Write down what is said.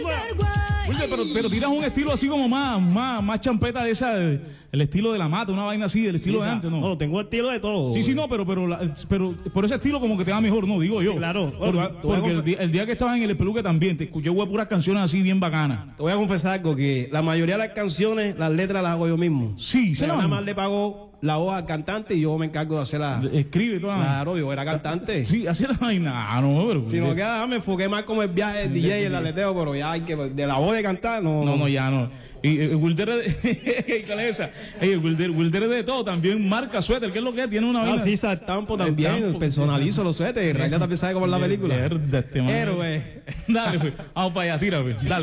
Wilder, pero tiras un estilo así como más champeta de esa, el estilo de la mata, una vaina así, el estilo de antes, ¿no? No, tengo estilo de todo. Sí, no, pero por ese estilo como que te va mejor, ¿no? Digo yo. Sí, claro. Porque el día que estabas en el peluque también, te escuché puras canciones así bien bacanas. Te voy a confesar algo, que la mayoría de las canciones, las letras las hago yo mismo. Sí, pero nada más le pago la voz al cantante y yo me encargo de hacer la... Escribe toda la... Claro, yo era cantante. Sí, hacía la vaina. No, pero... Si no queda, me enfoqué más como el viaje del DJ y el aleteo, pero ya hay que... De la voz de cantar, no. Ya no. Y Wilder Wilder es de todo, también marca suéter, ¿qué es lo que es? Tiene una vaina. Sí, saltampo también, personalizo los suéteres. Raya también sabe cómo es la película. Héroe. Dale, pues, vamos para allá, tira, pues. Dale.